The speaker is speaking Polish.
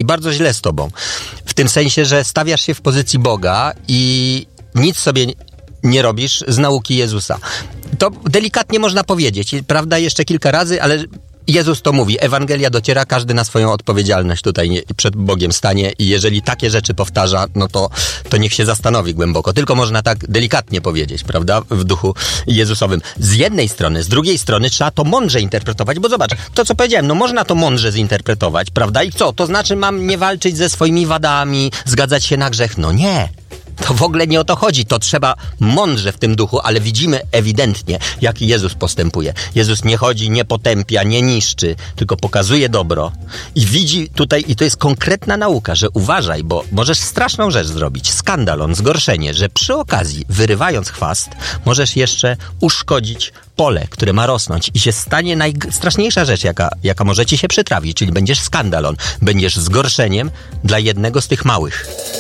bardzo źle z tobą. W tym sensie, że stawiasz się w pozycji Boga i nic sobie nie robisz z nauki Jezusa. To delikatnie można powiedzieć, prawda, jeszcze kilka razy, ale Jezus to mówi. Ewangelia dociera, każdy na swoją odpowiedzialność tutaj przed Bogiem stanie i jeżeli takie rzeczy powtarza, no to niech się zastanowi głęboko. Tylko można tak delikatnie powiedzieć, prawda, w duchu Jezusowym. Z jednej strony, z drugiej strony trzeba to mądrze interpretować, bo zobacz, to co powiedziałem, no można to mądrze zinterpretować, prawda, i co? To znaczy mam nie walczyć ze swoimi wadami, zgadzać się na grzech? No nie. To w ogóle nie o to chodzi. To trzeba mądrze w tym duchu, ale widzimy ewidentnie, jak Jezus postępuje. Jezus nie chodzi, nie potępia, nie niszczy, tylko pokazuje dobro. I widzi tutaj, i to jest konkretna nauka, że uważaj, bo możesz straszną rzecz zrobić. Skandalon, zgorszenie, że przy okazji, wyrywając chwast, możesz jeszcze uszkodzić pole, które ma rosnąć i się stanie najstraszniejsza rzecz, jaka może ci się przytrafić, czyli będziesz skandalon, będziesz zgorszeniem dla jednego z tych małych.